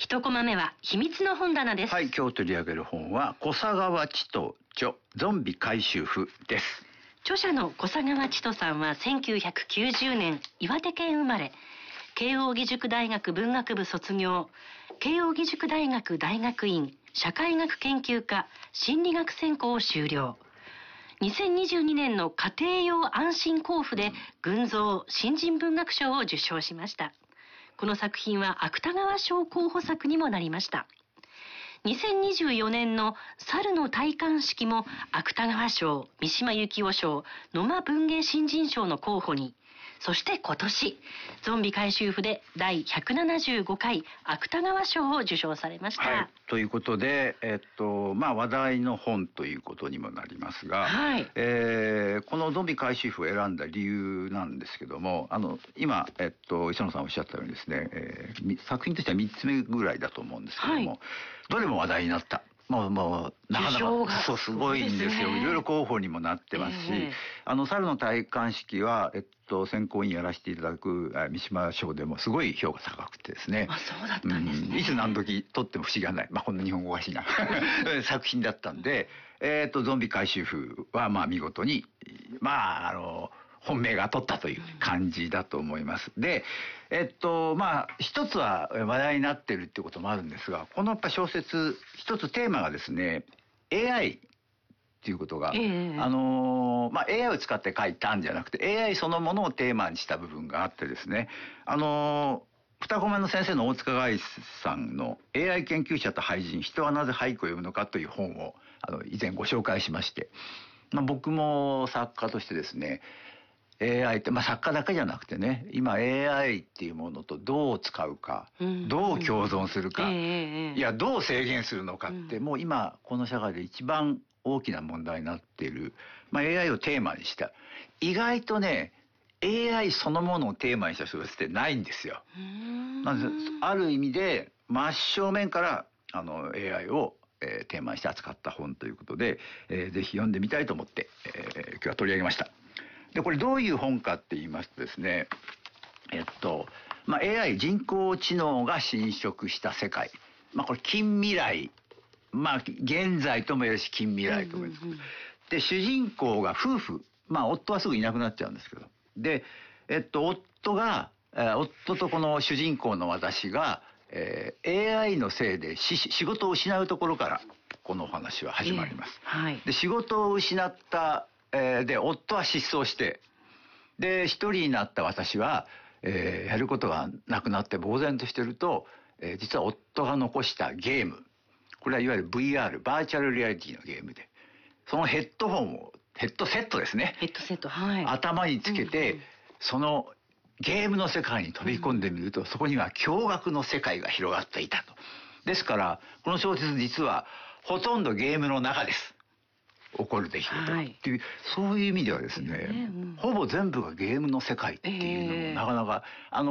一コマ目は秘密の本棚です。 はい、今日取り上げる本は小佐川千人著ゾンビ回収譜です。 著者の小佐川千人さんは1990年岩手県生まれ、慶應義塾大学文学部卒業、慶應義塾大学大学院社会学研究科心理学専攻を修了。2022年の家庭用安心交付で群像新人文学賞を受賞しました。この作品は芥川賞候補作にもなりました。2024年の猿の戴冠式も芥川賞、三島由紀夫賞、野間文芸新人賞の候補に、そして今年ゾンビ回収譜で第175回芥川賞を受賞されました。 はい、ということで、話題の本ということにもなりますが、はい、このゾンビ回収譜を選んだ理由なんですけども、今、磯野さんおっしゃったようにですね、作品としては3つ目ぐらいだと思うんですけども、はい、どれも話題になった。なかなかそうすごいんですよ。いろいろ候補にもなってますし、猿の戴冠式は選考委員やらせていただく三島賞でもすごい評価高くてですね。 あ、そうだったんですね。 いつ何時撮っても不思議はない。こんな日本語おかしいな作品だったんで、ゾンビ回収譜は見事に本命が取ったという感じだと思います。で、一つは話題になってるっていうこともあるんですが、このやっぱ小説、一つテーマがですね、AI っていうことが、AI を使って書いたんじゃなくて、AI そのものをテーマにした部分があってですね、二コマの先生の大塚凱さんの AI 研究者と俳人、人はなぜ俳句を読むのかという本を以前ご紹介しまして、僕も作家としてですね、AI って作家だけじゃなくてね、今 AI っていうものとどう使うか、どう共存するか、いやどう制限するのかって、もう今この社会で一番大きな問題になっている、AI をテーマにした、意外とね AI そのものをテーマにした小説ってないんですよ。まずある意味で真正面からAI をテーマにして扱った本ということで、ぜひ読んでみたいと思って、今日は取り上げました。でこれどういう本かって言いますとですね、AI 人工知能が侵食した世界、これ近未来、現在とも言えるし近未来とも言える、で主人公が夫婦、夫はすぐいなくなっちゃうんですけど、で夫とこの主人公の私が、AI のせいで仕事を失うところからこのお話は始まります。で仕事を失ったで夫は失踪して、で一人になった私は、やることがなくなって呆然としてると、実は夫が残したゲーム、これはいわゆる VR バーチャルリアリティのゲームで、そのヘッドセットですね、頭につけて、そのゲームの世界に飛び込んでみると、そこには驚愕の世界が広がっていたと。ですからこの小説実はほとんどゲームの中です。起こる出来事っていう、そういう意味ではですね、ほぼ全部がゲームの世界っていうのもなかなか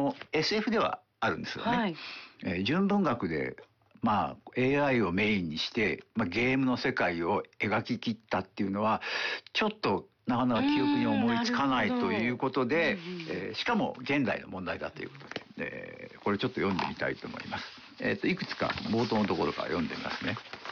SF ではあるんですよね。純文学でAI をメインにして、ゲームの世界を描き切ったっていうのはちょっとなかなか記憶に思いつかないということで、しかも現代の問題だということで、これちょっと読んでみたいと思います。いくつか冒頭のところから読んでみますね。